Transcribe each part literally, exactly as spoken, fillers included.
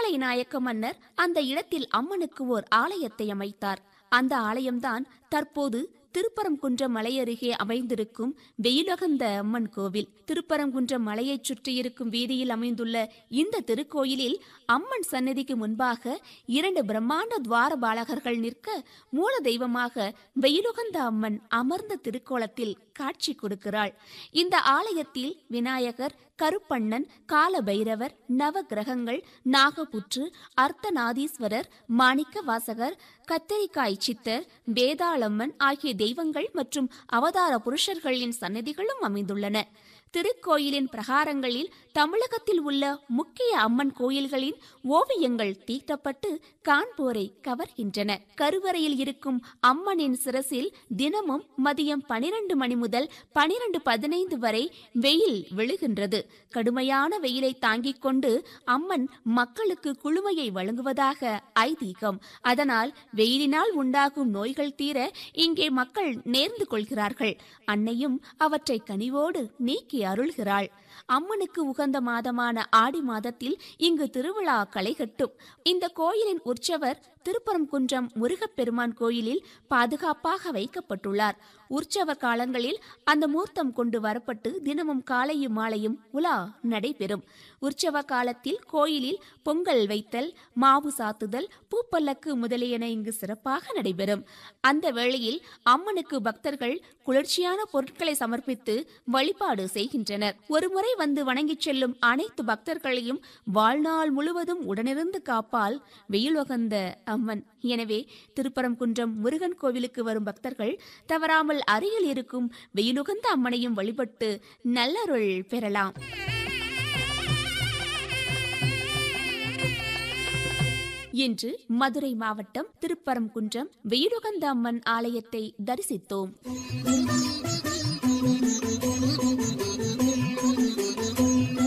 திருமலை நாயக்க மன்னர் அந்த இடத்தில் அம்மனுக்கு ஓர் ஆலயத்தை அமைத்தார். அந்த ஆலயம்தான் தற்போது திருப்பரங்குன்றம் மலை அருகே அமைந்திருக்கும் வெயிலுகந்த அம்மன் கோவில். திருப்பரங்குன்றம் மலையைச் சுற்றியிருக்கும் வீதியில் அமைந்துள்ள இந்த திருக்கோயிலில் அம்மன் சன்னதிக்கு முன்பாக இரண்டு பிரம்மாண்ட துவார பாலகர்கள் நிற்க மூல தெய்வமாக வெயிலுகந்த அம்மன் அமர்ந்த திருக்கோலத்தில் காட்சி கொடுக்கிறாள். இந்த ஆலயத்தில் விநாயகர், கருப்பண்ணன், கால பைரவர், நவ கிரகங்கள், நாகபுற்று, அர்த்தநாதீஸ்வரர், மாணிக்க வாசகர், கத்தரிக்காய் சித்தர், வேதாளம்மன் ஆகிய தெய்வங்கள் மற்றும் அவதார புருஷர்களின் சன்னதிகளும் அமைந்துள்ளன. திருக்கோயிலின் பிரகாரங்களில் தமிழகத்தில் உள்ள முக்கிய அம்மன் கோயில்களின் ஓவியங்கள் தீட்டப்பட்டு காண்போரை கவர்கின்றன. கருவறையில் இருக்கும் அம்மனின் சிரசில் தினமும் மதியம் பனிரெண்டு மணி முதல் பனிரெண்டு பதினைந்து வரை வெயில் விழுகின்றது. கடுமையான வெயிலை தாங்கிக் கொண்டு அம்மன் மக்களுக்கு குளுமையை வழங்குவதாக ஐதீகம். அதனால் வெயிலினால் உண்டாகும் நோய்கள் தீர இங்கே மக்கள் நேர்ந்து கொள்கிறார்கள். அன்னையும் அவற்றை கனிவோடு நீக்கி அருள்கிறாள். அம்மனுக்கு உகந்த மாதமான ஆடி மாதத்தில் இங்கு திருவிழா களைகட்டும். இந்த கோயிலின் உற்சவர் திருப்பரங்குன்றம் முருகப்பெருமான் கோயிலில் பாதுகாப்பாக வைக்கப்பட்டுள்ளார். உற்சவ காலங்களில் அந்த மூர்த்தம் கொண்டு வரப்பட்டு தினமும் காலையும் மாலையும் உலா நடைபெறும். உற்சவ காலத்தில் கோயிலில் பொங்கல் வைத்தல், மாவு சாத்துதல், பூப்பல்லக்கு முதலியன இங்கு சிறப்பாக நடைபெறும். அந்த வேளையில் அம்மனுக்கு பக்தர்கள் குளிர்ச்சியான பொருட்களை சமர்ப்பித்து வழிபாடு செய்கின்றனர். ஒருமுறை வந்து வணங்கிச் செல்லும் அனைத்து பக்தர்களையும் வாழ்நாள் முழுவதும் உடனிருந்து காப்பால் வெயிலுகந்த அம்மன். எனவே திருப்பரங்குன்றம் முருகன் கோவிலுக்கு வரும் பக்தர்கள் தவறாமல் அருகில் இருக்கும் வெயிலுகந்த அம்மனையும் வழிபட்டு நல்லருள் பெறலாம். இன்று மதுரை மாவட்டம் திருப்பரங்குன்றம் வெயிலுகந்த அம்மன் ஆலயத்தை தரிசித்தோம்.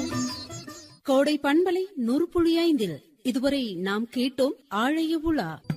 கோடை பண்பலை நூறு புள்ளி ஐந்தில் இதுவரை நாம் கேட்டோம் ஆழைய உலா.